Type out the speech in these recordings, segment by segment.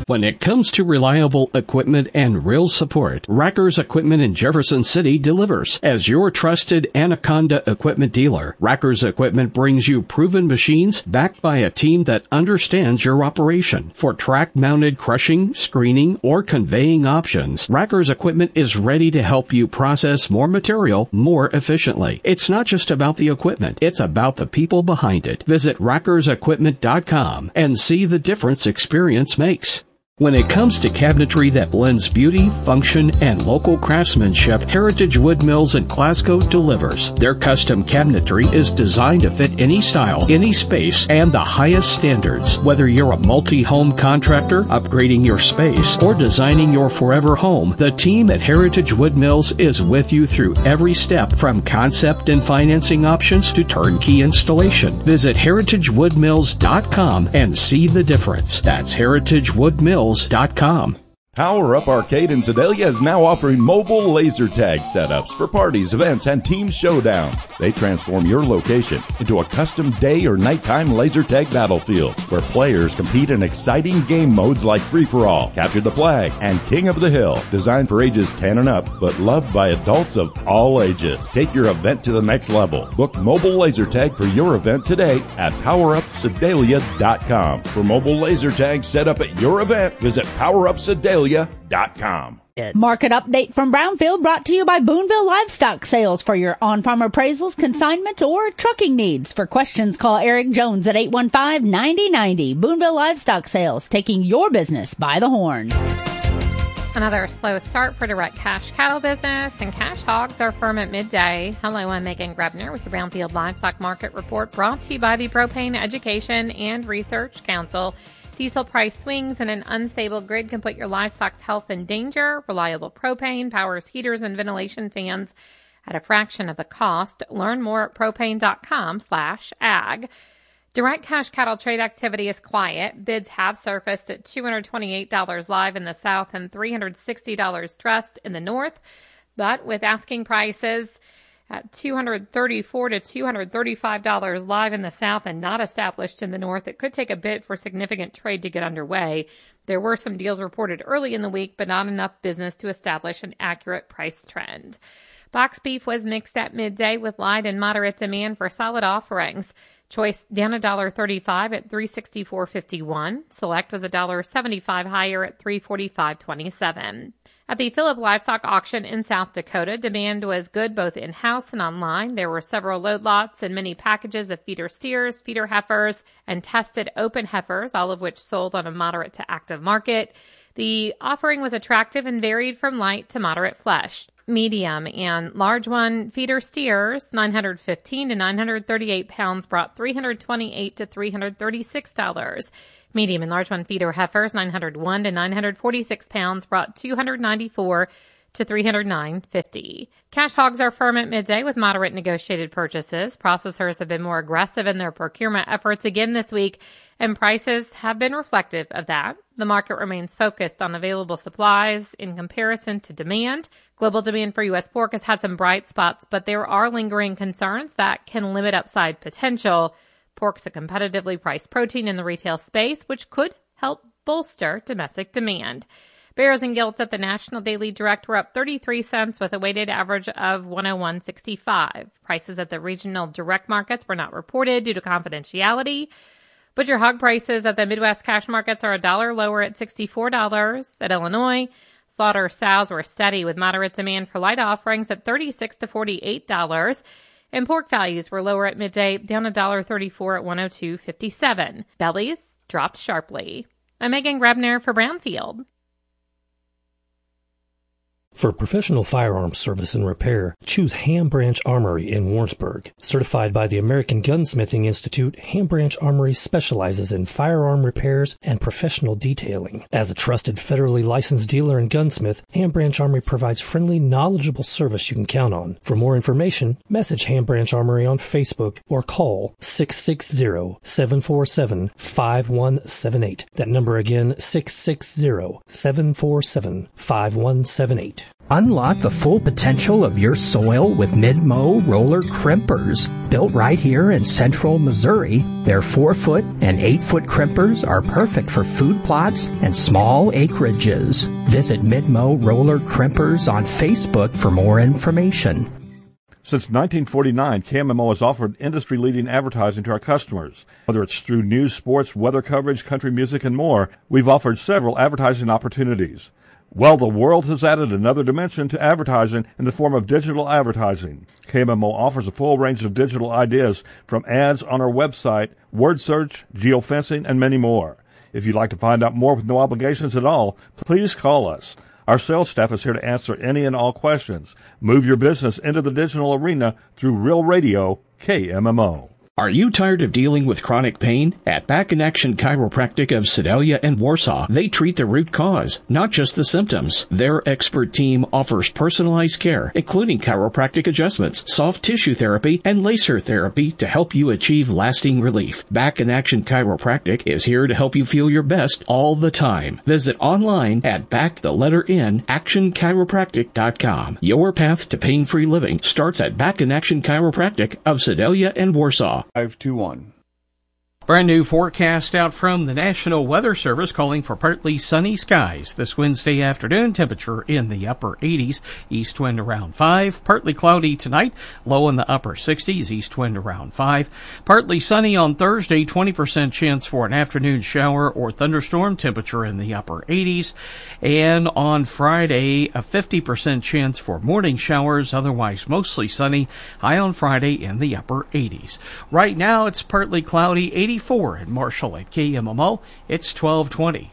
When it comes to reliable equipment and real support, Rackers Equipment in Jefferson City delivers. As your trusted Anaconda equipment dealer, Rackers Equipment brings you proven machines backed by a team that understands your operation. For track-mounted crushing, screening, or conveying options, Rackers Equipment is ready to help you process more material more efficiently. It's not just about the equipment, it's about the people behind it. Visit rackersequipment.com and see the difference experience makes. When it comes to cabinetry that blends beauty, function, and local craftsmanship, Heritage Wood Mills in Glasgow delivers. Their custom cabinetry is designed to fit any style, any space, and the highest standards. Whether you're a multi-home contractor, upgrading your space, or designing your forever home, the team at Heritage Wood Mills is with you through every step, from concept and financing options to turnkey installation. Visit heritagewoodmills.com and see the difference. That's heritagewoodmills.com. Power Up Arcade in Sedalia is now offering mobile laser tag setups for parties, events, and team showdowns. They transform your location into a custom day or nighttime laser tag battlefield where players compete in exciting game modes like Free-for-All, Capture the Flag, and King of the Hill. Designed for ages 10 and up, but loved by adults of all ages. Take your event to the next level. Book mobile laser tag for your event today at PowerUpSedalia.com. For mobile laser tag set up at your event, visit PowerUpSedalia.com. Market update from Brownfield brought to you by Boonville Livestock Sales for your on-farm appraisals, consignments, or trucking needs. For questions, call Eric Jones at 815-9090. Boonville Livestock Sales, taking your business by the horns. Another slow start for direct cash cattle business, and cash hogs are firm at midday. Hello, I'm Megan Grebner with the Brownfield Livestock Market Report, brought to you by the Propane Education and Research Council. Diesel price swings and an unstable grid can put your livestock's health in danger. Reliable propane powers heaters and ventilation fans at a fraction of the cost. Learn more at propane.com/ag. Direct cash cattle trade activity is quiet. Bids have surfaced at $228 live in the south and $360 trust in the north. But with asking prices at $234 to $235 live in the south and not established in the north, it could take a bit for significant trade to get underway. There were some deals reported early in the week, but not enough business to establish an accurate price trend. Box beef was mixed at midday with light and moderate demand for solid offerings. Choice down $1.35 at $364.51. Select was $1.75 higher at $345.27. At the Phillip Livestock Auction in South Dakota, demand was good both in-house and online. There were several load lots and many packages of feeder steers, feeder heifers, and tested open heifers, all of which sold on a moderate to active market. The offering was attractive and varied from light to moderate flesh. Medium and large one feeder steers, 915 to 938 pounds, brought $328 to $336. Medium and large one feeder heifers, 901 to 946 pounds, brought $294 to $309.50. Cash hogs are firm at midday with moderate negotiated purchases. Processors have been more aggressive in their procurement efforts again this week, and prices have been reflective of that. The market remains focused on available supplies in comparison to demand. Global demand for U.S. pork has had some bright spots, but there are lingering concerns that can limit upside potential. Pork's a competitively priced protein in the retail space, which could help bolster domestic demand. Barrows and Gilts at the National Daily Direct were up 33 cents with a weighted average of 101.65. Prices at the regional direct markets were not reported due to confidentiality. Butcher hog prices at the Midwest cash markets are $1 lower at $64. At Illinois, slaughter sows were steady with moderate demand for light offerings at $36 to $48. And pork values were lower at midday, down $1.34 at $102.57. Bellies dropped sharply. I'm Megan Grebner for Brownfield. For professional firearms service and repair, choose Ham Branch Armory in Warrensburg. Certified by the American Gunsmithing Institute, Ham Branch Armory specializes in firearm repairs and professional detailing. As a trusted federally licensed dealer and gunsmith, Ham Branch Armory provides friendly, knowledgeable service you can count on. For more information, message Ham Branch Armory on Facebook or call 660-747-5178. That number again, 660-747-5178. Unlock the full potential of your soil with Mid-Mow roller crimpers. Built right here in central Missouri, their 4-foot and 8-foot crimpers are perfect for food plots and small acreages. Visit Mid-Mow roller crimpers on Facebook for more information. Since 1949, KMMO has offered industry-leading advertising to our customers. Whether it's through news, sports, weather coverage, country music, and more, we've offered several advertising opportunities. Well, the world has added another dimension to advertising in the form of digital advertising. KMMO offers a full range of digital ideas from ads on our website, word search, geofencing, and many more. If you'd like to find out more with no obligations at all, please call us. Our sales staff is here to answer any and all questions. Move your business into the digital arena through Real Radio, KMMO. Are you tired of dealing with chronic pain? At Back in Action Chiropractic of Sedalia and Warsaw, they treat the root cause, not just the symptoms. Their expert team offers personalized care, including chiropractic adjustments, soft tissue therapy, and laser therapy to help you achieve lasting relief. Back in Action Chiropractic is here to help you feel your best all the time. Visit online at actionchiropractic.com. Your path to pain-free living starts at Back in Action Chiropractic of Sedalia and Warsaw. 521. Brand new forecast out from the National Weather Service calling for partly sunny skies this Wednesday afternoon. Temperature in the upper 80s, east wind around 5. Partly cloudy tonight, low in the upper 60s, east wind around 5. Partly sunny on Thursday, 20% chance for an afternoon shower or thunderstorm, temperature in the upper 80s. And on Friday, a 50% chance for morning showers, otherwise mostly sunny, high on Friday in the upper 80s. Right now, it's partly cloudy, 84 in Marshall at KMMO. It's 12:20.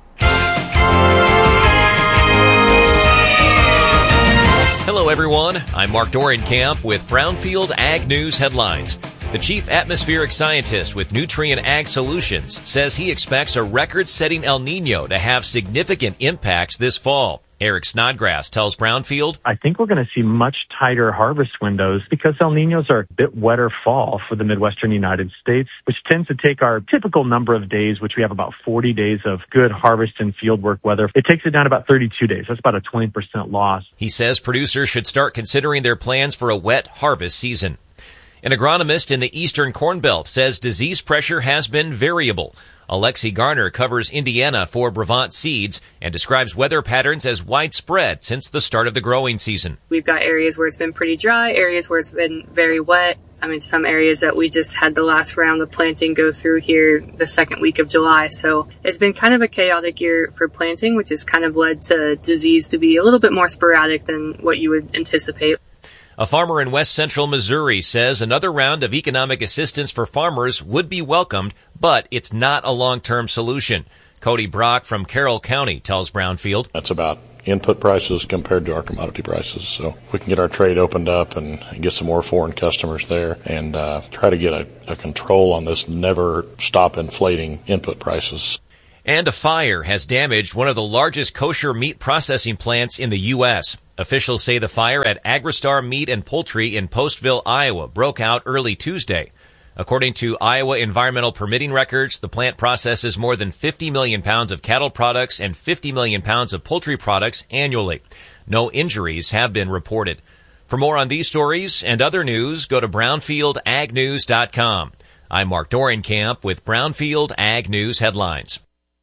Hello, everyone. I'm Mark Dorenkamp with Brownfield Ag News headlines. The chief atmospheric scientist with Nutrien Ag Solutions says he expects a record-setting El Nino to have significant impacts this fall. Eric Snodgrass tells Brownfield, I think we're going to see much tighter harvest windows because El Ninos are a bit wetter fall for the Midwestern United States, which tends to take our typical number of days, which we have about 40 days of good harvest and fieldwork weather. It takes it down about 32 days. That's about a 20% loss. He says producers should start considering their plans for a wet harvest season. An agronomist in the Eastern Corn Belt says disease pressure has been variable. Alexi Garner covers Indiana for Brevant Seeds and describes weather patterns as widespread since the start of the growing season. We've got areas where it's been pretty dry, areas where it's been very wet. I mean, some areas that we just had the last round of planting go through here the second week of July. So it's been kind of a chaotic year for planting, which has kind of led to disease to be a little bit more sporadic than what you would anticipate. A farmer in west central Missouri says another round of economic assistance for farmers would be welcomed, but it's not a long-term solution. Cody Brock from Carroll County tells Brownfield, that's about input prices compared to our commodity prices. So if we can get our trade opened up and get some more foreign customers there and try to get a control on this never stop inflating input prices. And a fire has damaged one of the largest kosher meat processing plants in the U.S. Officials say the fire at Agristar Meat and Poultry in Postville, Iowa, broke out early Tuesday. According to Iowa environmental permitting records, the plant processes more than 50 million pounds of cattle products and 50 million pounds of poultry products annually. No injuries have been reported. For more on these stories and other news, go to brownfieldagnews.com. I'm Mark Dorenkamp with Brownfield Ag News headlines.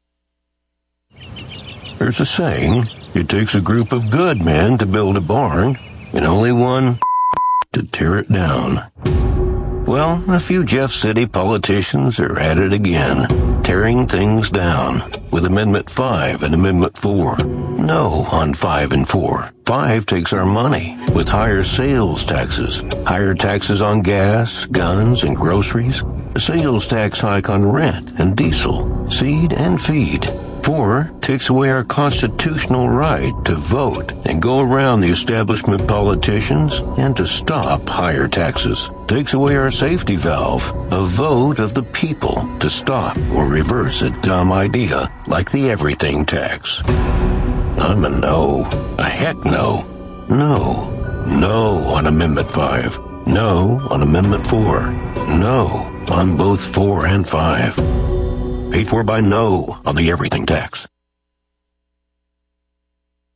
There's a saying, it takes a group of good men to build a barn, and only one to tear it down. Well, a few Jeff City politicians are at it again, tearing things down with Amendment 5 and Amendment 4. No on 5 and 4. 5 takes our money with higher sales taxes, higher taxes on gas, guns, and groceries, a sales tax hike on rent and diesel, seed and feed. 4 takes away our constitutional right to vote and go around the establishment politicians and to stop higher taxes. Takes away our safety valve, a vote of the people to stop or reverse a dumb idea like the everything tax. I'm a no. A heck no. No. No on Amendment 5. No on Amendment 4. No on both 4 and 5. Paid for by no on the everything tax.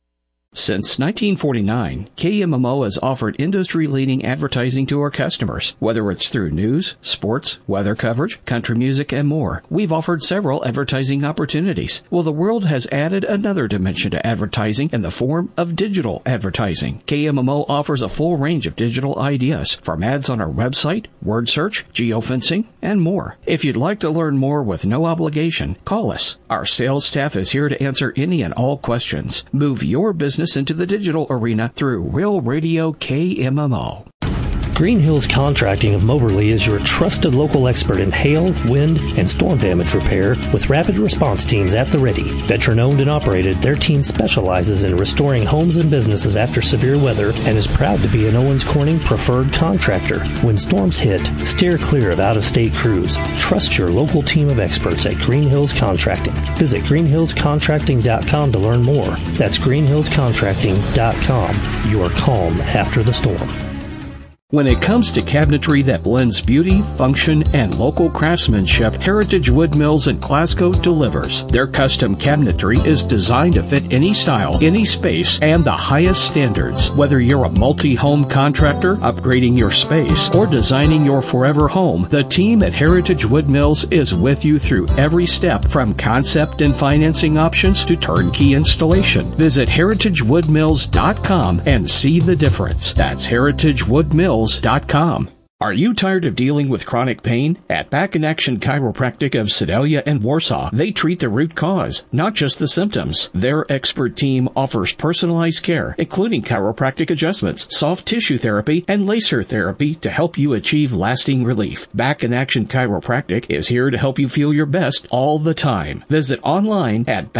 Since 1949, KMMO has offered industry-leading advertising to our customers. Whether it's through news, sports, weather coverage, country music, and more, we've offered several advertising opportunities. Well, the world has added another dimension to advertising in the form of digital advertising. KMMO offers a full range of digital ideas, from ads on our website, word search, geofencing, and more. If you'd like to learn more with no obligation, call us. Our sales staff is here to answer any and all questions. Move your business into the digital arena through Real Radio KMMO. Green Hills Contracting of Moberly is your trusted local expert in hail, wind, and storm damage repair with rapid response teams at the ready. Veteran-owned and operated, their team specializes in restoring homes and businesses after severe weather and is proud to be an Owens Corning preferred contractor. When storms hit, steer clear of out-of-state crews. Trust your local team of experts at Green Hills Contracting. Visit greenhillscontracting.com to learn more. That's greenhillscontracting.com. Your calm after the storm. When it comes to cabinetry that blends beauty, function, and local craftsmanship, Heritage Wood Mills in Glasgow delivers. Their custom cabinetry is designed to fit any style, any space, and the highest standards. Whether you're a multi-home contractor, upgrading your space, or designing your forever home, the team at Heritage Wood Mills is with you through every step, from concept and financing options to turnkey installation. Visit heritagewoodmills.com and see the difference. That's heritagewoodmills.com. Are you tired of dealing with chronic pain? At Back in Action Chiropractic of Sedalia and Warsaw, they treat the root cause, not just the symptoms. Their expert team offers personalized care, including chiropractic adjustments, soft tissue therapy, and laser therapy to help you achieve lasting relief. Back in Action Chiropractic is here to help you feel your best all the time. Visit online at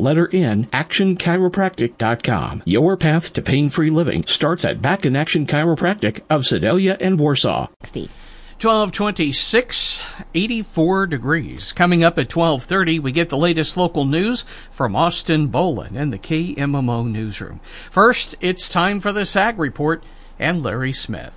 actionchiropractic.com. Your path to pain-free living starts at Back in Action Chiropractic of Sedalia and Warsaw. 12:26, 84 degrees. Coming up at 12:30, we get the latest local news from Austin Bolin in the KMMO newsroom. First, it's time for the SAG Report and Larry Smith.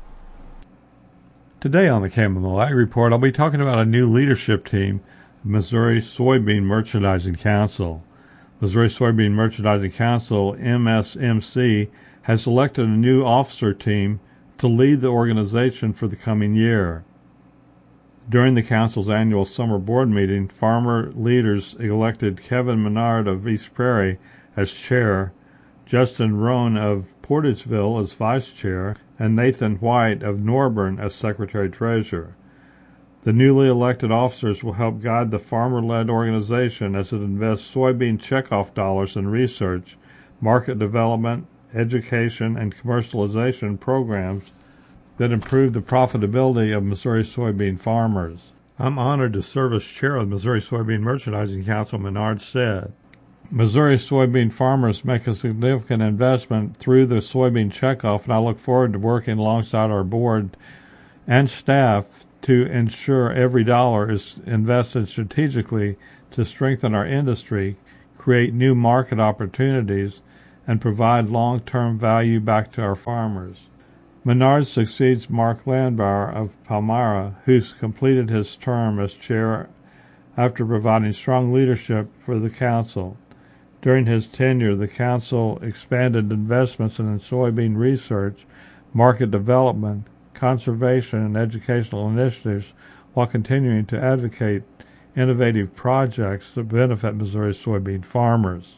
Today on the KMMO Ag Report, I'll be talking about a new leadership team, Missouri Soybean Merchandising Council. Missouri Soybean Merchandising Council, MSMC, has selected a new officer team to lead the organization for the coming year. During the council's annual summer board meeting, farmer leaders elected Kevin Menard of East Prairie as chair, Justin Roan of Portageville as vice chair, and Nathan White of Norburn as secretary-treasurer. The newly elected officers will help guide the farmer-led organization as it invests soybean checkoff dollars in research, market development, education, and commercialization programs that improve the profitability of Missouri soybean farmers. I'm honored to serve as chair of the Missouri Soybean Merchandising Council, Menard said. Missouri soybean farmers make a significant investment through the soybean checkoff, and I look forward to working alongside our board and staff to ensure every dollar is invested strategically to strengthen our industry, create new market opportunities, and provide long-term value back to our farmers. Menard succeeds Mark Landbauer of Palmyra, who's completed his term as chair after providing strong leadership for the council. During his tenure, the council expanded investments in soybean research, market development, conservation, and educational initiatives while continuing to advocate innovative projects that benefit Missouri soybean farmers.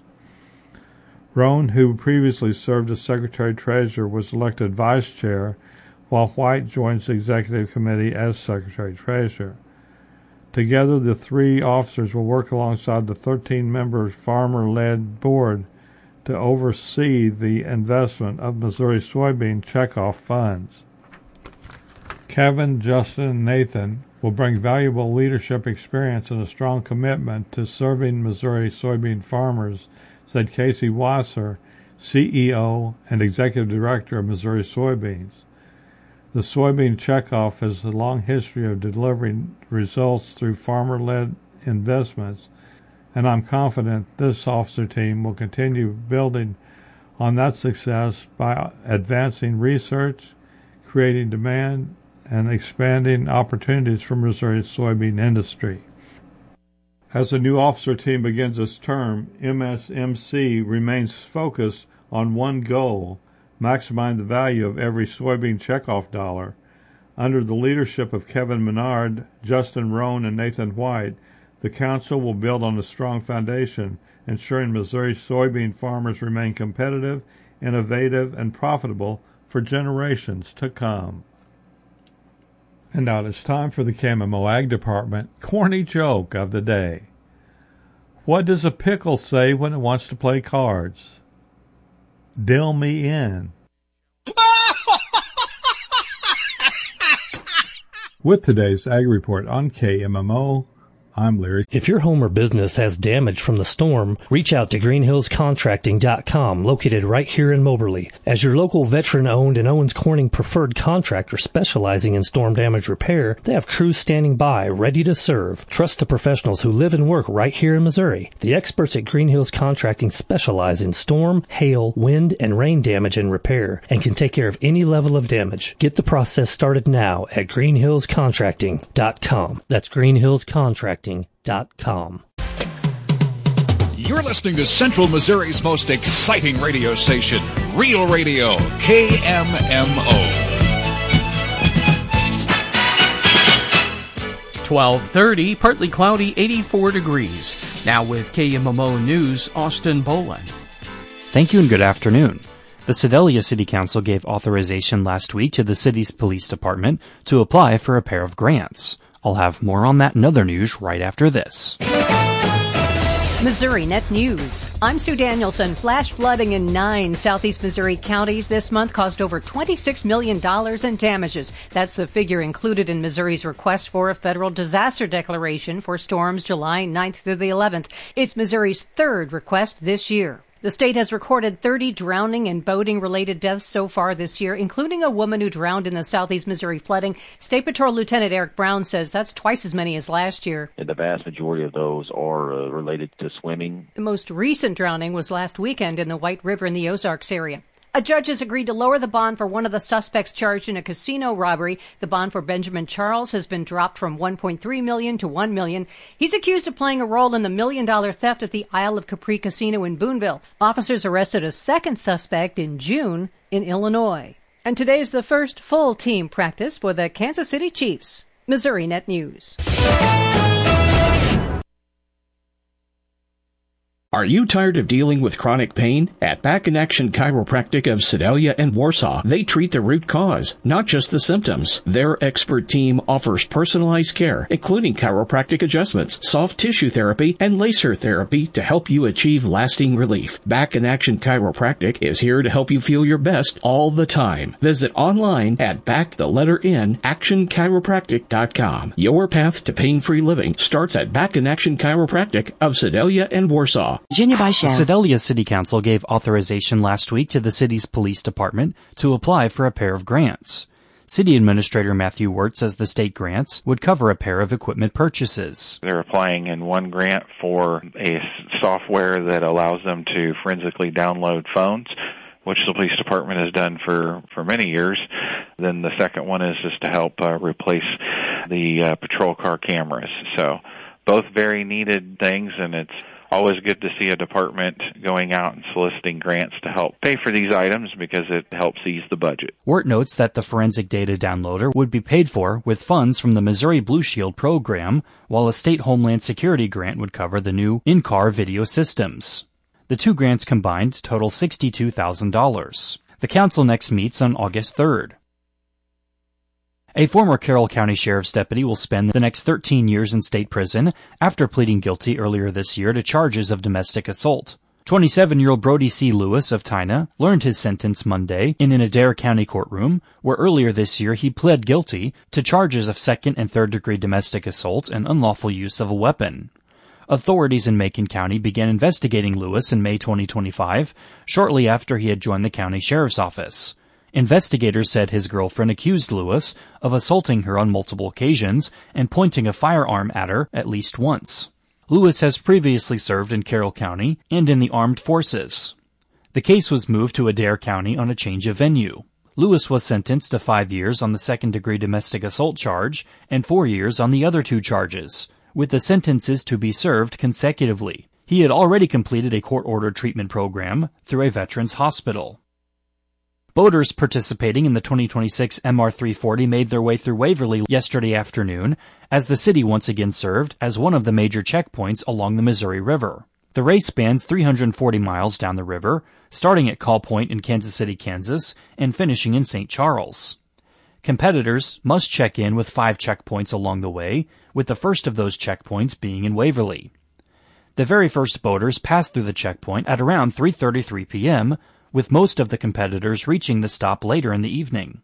Roan, who previously served as secretary-treasurer, was elected vice chair, while White joins the executive committee as secretary-treasurer. Together, the three officers will work alongside the 13-member farmer-led board to oversee the investment of Missouri soybean checkoff funds. Kevin, Justin, and Nathan will bring valuable leadership experience and a strong commitment to serving Missouri soybean farmers, said Casey Wasser, CEO and Executive Director of Missouri Soybeans. The soybean checkoff has a long history of delivering results through farmer-led investments, and I'm confident this officer team will continue building on that success by advancing research, creating demand, and expanding opportunities for Missouri's soybean industry. As the new officer team begins its term, MSMC remains focused on one goal: maximizing the value of every soybean checkoff dollar. Under the leadership of Kevin Menard, Justin Rohn, and Nathan White, the Council will build on a strong foundation, ensuring Missouri soybean farmers remain competitive, innovative, and profitable for generations to come. And now it's time for the KMMO Ag Department corny joke of the day. What does a pickle say when it wants to play cards? Dill me in. With today's Ag Report on KMMO, I'm Larry. If your home or business has damage from the storm, reach out to greenhillscontracting.com, located right here in Moberly. As your local veteran-owned and Owens Corning preferred contractor specializing in storm damage repair, they have crews standing by, ready to serve. Trust the professionals who live and work right here in Missouri. The experts at Green Hills Contracting specialize in storm, hail, wind, and rain damage and repair, and can take care of any level of damage. Get the process started now at greenhillscontracting.com. That's greenhillscontracting.com. You're listening to Central Missouri's most exciting radio station, Real Radio, KMMO. 12:30, partly cloudy, 84 degrees. Now with KMMO News, Austin Boland. Thank you and good afternoon. The Sedalia City Council gave authorization last week to the city's police department to apply for a pair of grants. I'll have more on that and other news right after this. Missouri Net News. I'm Sue Danielson. Flash flooding in 9 southeast Missouri counties this month caused over $26 million in damages. That's the figure included in Missouri's request for a federal disaster declaration for storms July 9th through the 11th. It's Missouri's third request this year. The state has recorded 30 drowning and boating-related deaths so far this year, including a woman who drowned in the southeast Missouri flooding. State Patrol Lieutenant Eric Brown says that's twice as many as last year. And the vast majority of those are related to swimming. The most recent drowning was last weekend in the White River in the Ozarks area. A judge has agreed to lower the bond for one of the suspects charged in a casino robbery. The bond for Benjamin Charles has been dropped from $1.3 million to $1 million. He's accused of playing a role in the $1 million theft at the Isle of Capri Casino in Boonville. Officers arrested a second suspect in June in Illinois. And today's the first full team practice for the Kansas City Chiefs. Missouri Net News. Are you tired of dealing with chronic pain? At Back in Action Chiropractic of Sedalia and Warsaw, they treat the root cause, not just the symptoms. Their expert team offers personalized care, including chiropractic adjustments, soft tissue therapy, and laser therapy to help you achieve lasting relief. Back in Action Chiropractic is here to help you feel your best all the time. Visit online at actionchiropractic.com. Your path to pain-free living starts at Back in Action Chiropractic of Sedalia and Warsaw. The Sedalia City Council gave authorization last week to the city's police department to apply for a pair of grants. City Administrator Matthew Wirt says the state grants would cover a pair of equipment purchases. They're applying in one grant for a software that allows them to forensically download phones, which the police department has done for many years. Then the second one is just to help replace the patrol car cameras. So both very needed things, and it's always good to see a department going out and soliciting grants to help pay for these items because it helps ease the budget. Wirt notes that the forensic data downloader would be paid for with funds from the Missouri Blue Shield program, while a state Homeland Security grant would cover the new in-car video systems. The two grants combined total $62,000. The council next meets on August 3rd. A former Carroll County Sheriff's deputy will spend the next 13 years in state prison after pleading guilty earlier this year to charges of domestic assault. 27-year-old Brody C. Lewis of Tyna learned his sentence Monday in an Adair County courtroom, where earlier this year he pled guilty to charges of second and third-degree domestic assault and unlawful use of a weapon. Authorities in Macon County began investigating Lewis in May 2025, shortly after he had joined the county sheriff's office. Investigators said his girlfriend accused Lewis of assaulting her on multiple occasions and pointing a firearm at her at least once. Lewis has previously served in Carroll County and in the armed forces. The case was moved to Adair County on a change of venue. Lewis was sentenced to 5 years on the second-degree domestic assault charge and 4 years on the other two charges, with the sentences to be served consecutively. He had already completed a court-ordered treatment program through a veterans hospital. Boaters participating in the 2026 MR340 made their way through Waverly yesterday afternoon as the city once again served as one of the major checkpoints along the Missouri River. The race spans 340 miles down the river, starting at Call Point in Kansas City, Kansas, and finishing in St. Charles. Competitors must check in with 5 checkpoints along the way, with the first of those checkpoints being in Waverly. The very first boaters passed through the checkpoint at around 3:33 p.m., with most of the competitors reaching the stop later in the evening.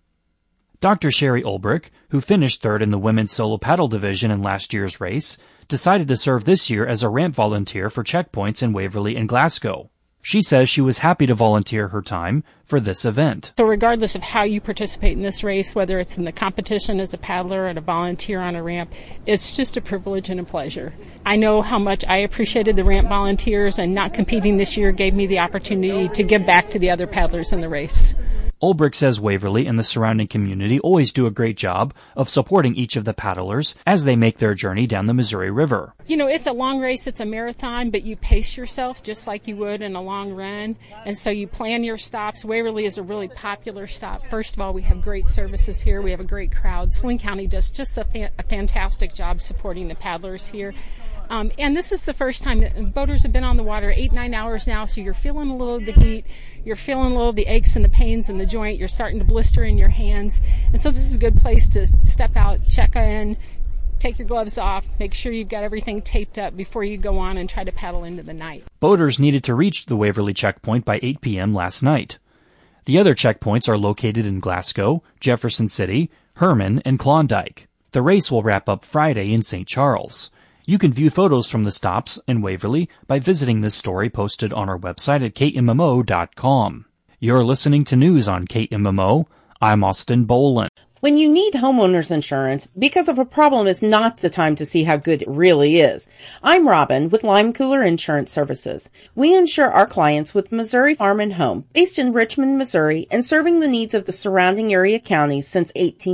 Dr. Sherry Ulbrich, who finished third in the women's solo paddle division in last year's race, decided to serve this year as a ramp volunteer for checkpoints in Waverly and Glasgow. She says she was happy to volunteer her time for this event. So regardless of how you participate in this race, whether it's in the competition as a paddler or a volunteer on a ramp, it's just a privilege and a pleasure. I know how much I appreciated the ramp volunteers, and not competing this year gave me the opportunity to give back to the other paddlers in the race. Ulbrich says Waverly and the surrounding community always do a great job of supporting each of the paddlers as they make their journey down the Missouri River. You know, it's a long race, it's a marathon, but you pace yourself just like you would in a long run, and so you plan your stops. Waverly is a really popular stop. First of all, we have great services here. We have a great crowd. Saline County does just a fantastic job supporting the paddlers here. And this is the first time that boaters have been on the water 8-9 hours now, so you're feeling a little of the heat, you're feeling a little of the aches and the pains in the joint, you're starting to blister in your hands. And so this is a good place to step out, check in, take your gloves off, make sure you've got everything taped up before you go on and try to paddle into the night. Boaters needed to reach the Waverly checkpoint by 8 p.m. last night. The other checkpoints are located in Glasgow, Jefferson City, Herman, and Klondike. The race will wrap up Friday in St. Charles. You can view photos from the stops in Waverly by visiting this story posted on our website at KMMO.com. You're listening to news on KMMO. I'm Austin Boland. When you need homeowners insurance, because of a problem is not the time to see how good it really is. I'm Robin with Lime Cooler Insurance Services. We insure our clients with Missouri Farm and Home, based in Richmond, Missouri, and serving the needs of the surrounding area counties since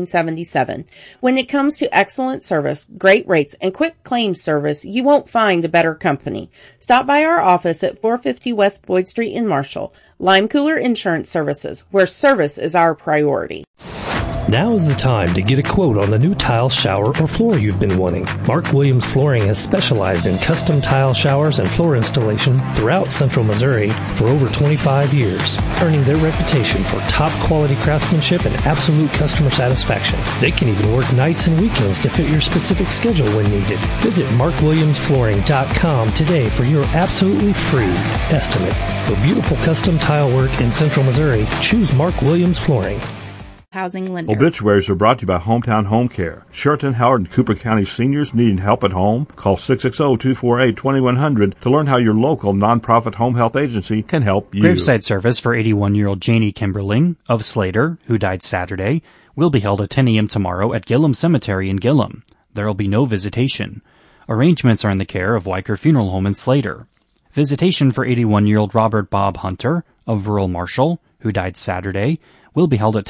1877. When it comes to excellent service, great rates, and quick claims service, you won't find a better company. Stop by our office at 450 West Boyd Street in Marshall. Lime Cooler Insurance Services, where service is our priority. Now is the time to get a quote on the new tile, shower, or floor you've been wanting. Mark Williams Flooring has specialized in custom tile showers and floor installation throughout Central Missouri for over 25 years, earning their reputation for top quality craftsmanship and absolute customer satisfaction. They can even work nights and weekends to fit your specific schedule when needed. Visit markwilliamsflooring.com today for your absolutely free estimate. For beautiful custom tile work in Central Missouri, choose Mark Williams Flooring. Housing lender. Obituaries are brought to you by Hometown Home Care. Sheraton, Howard, and Cooper County seniors needing help at home? Call 660-248-2100 to learn how your local nonprofit home health agency can help you. Graveside service for 81-year-old Janie Kimberling of Slater, who died Saturday, will be held at 10 a.m. tomorrow at Gillum Cemetery in Gillum. There will be no visitation. Arrangements are in the care of Weicker Funeral Home in Slater. Visitation for 81-year-old Robert Bob Hunter of rural Marshall, who died Saturday, will be held at